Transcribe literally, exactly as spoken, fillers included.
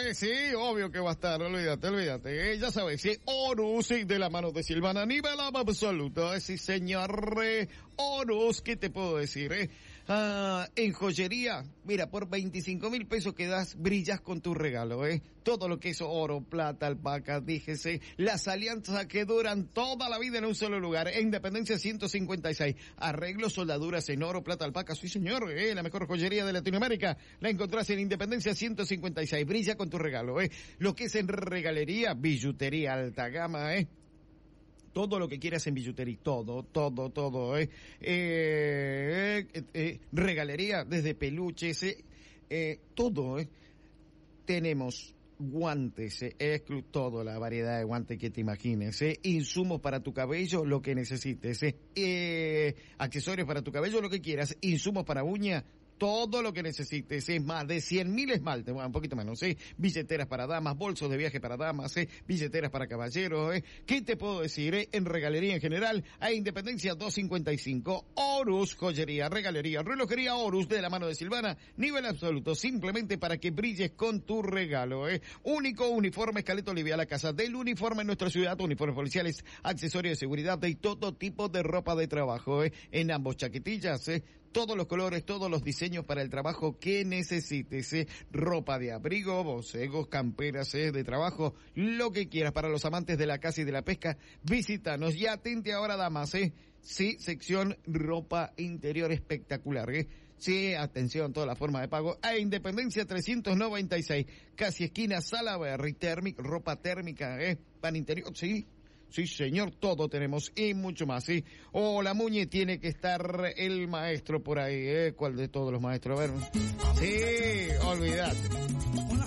eh, sí, obvio que va a estar, olvídate, olvídate, eh, ya sabes, sí, Horus, sí, de la mano de Silvana, nivel absoluto, eh, sí señor, eh, Horus, ¿qué te puedo decir, eh? Ah, en joyería, mira, por veinticinco mil pesos que das, brillas con tu regalo, eh, todo lo que es oro, plata, alpaca, díjese, las alianzas que duran toda la vida en un solo lugar, en Independencia ciento cincuenta y seis, arreglos, soldaduras en oro, plata, alpaca, sí señor, eh, la mejor joyería de Latinoamérica, la encontrás en Independencia ciento cincuenta y seis, brilla con tu regalo, eh, lo que es en regalería, billutería alta gama, eh, todo lo que quieras en billutería, todo, todo, todo, eh, eh, eh, eh regalería, desde peluches, eh, eh todo, eh, tenemos guantes, eh, exclu toda la variedad de guantes que te imagines, eh, insumos para tu cabello, lo que necesites, eh, eh, accesorios para tu cabello, lo que quieras, insumos para uña, todo lo que necesites, es más de cien mil esmaltes, bueno, un poquito menos, ¿eh? Billeteras para damas, bolsos de viaje para damas, ¿eh? Billeteras para caballeros, ¿eh? ¿Qué te puedo decir, eh? En regalería en general, a Independencia doscientos cincuenta y cinco, Horus, joyería, regalería, relojería Horus, de la mano de Silvana, nivel absoluto, simplemente para que brilles con tu regalo, ¿eh? Único uniforme Escaleto Olivia, la casa del uniforme en nuestra ciudad, uniformes policiales, accesorios de seguridad y todo tipo de ropa de trabajo, ¿eh? En ambos chaquetillas, ¿eh? Todos los colores, todos los diseños para el trabajo que necesites, ¿eh? Ropa de abrigo, bocegos, camperas, ¿eh? De trabajo, lo que quieras. Para los amantes de la caza y de la pesca, visítanos. Y atente ahora, damas, ¿eh? Sí, sección ropa interior espectacular, ¿eh? Sí, atención, toda la forma de pago. A Independencia trescientos noventa y seis, casi esquina Salaberry, térmica, ropa térmica, ¿eh? Pan interior, sí. Sí, señor, todo tenemos y mucho más, ¿sí? Oh, la Muñe, tiene que estar el maestro por ahí, ¿eh? ¿Cuál de todos los maestros? A ver. Sí, olvídate.